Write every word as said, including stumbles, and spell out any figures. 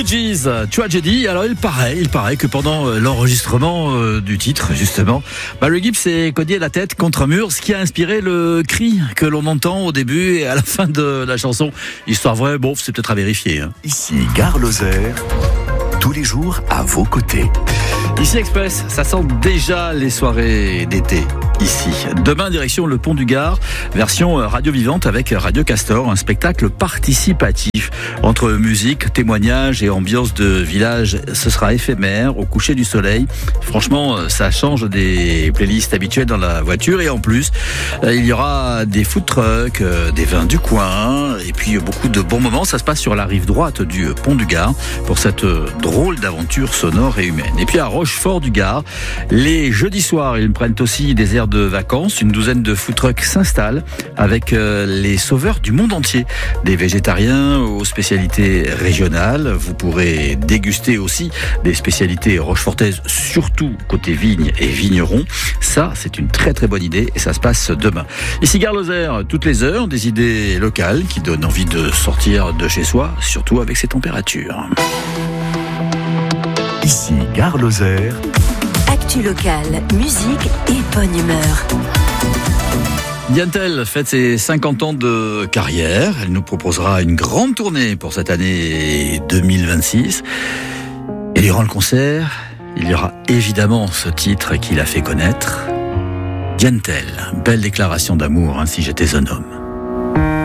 Bee Gees, Tragedy. Alors il paraît, il paraît que pendant l'enregistrement euh, du titre, justement, Barry Gibb s'est cogné la tête contre un mur, ce qui a inspiré le cri que l'on entend au début et à la fin de la chanson. Histoire vraie, bon, c'est peut-être à vérifier. Hein. Ici, Gare Lozère, tous les jours à vos côtés. Ici Express, ça sent déjà les soirées d'été. Ici. Demain, direction le Pont du Gard, version radio vivante avec Radio Castor, un spectacle participatif entre musique, témoignages et ambiance de village. Ce sera éphémère au coucher du soleil. Franchement, ça change des playlists habituelles dans la voiture et en plus, il y aura des food trucks, des vins du coin et puis beaucoup de bons moments. Ça se passe sur la rive droite du Pont du Gard pour cette drôle d'aventure sonore et humaine. Et puis à Rochefort du Gard, les jeudis soirs, ils prennent aussi des airs de vacances. Une douzaine de food trucks s'installent avec euh, les sauveurs du monde entier. Des végétariens aux spécialités régionales. Vous pourrez déguster aussi des spécialités rochefortaises, surtout côté vignes et vignerons. Ça, c'est une très très bonne idée et ça se passe demain. Ici Gare Lozère, toutes les heures, des idées locales qui donnent envie de sortir de chez soi, surtout avec ces températures. Ici Gare Lozère. Actu locale, musique et bonne humeur. Diane Tell fête ses cinquante ans de carrière. Elle nous proposera une grande tournée pour cette année deux mille vingt-six. Et durant le concert, il y aura évidemment ce titre qui l'a fait connaître. Diane Tell, belle déclaration d'amour, hein, si j'étais un homme.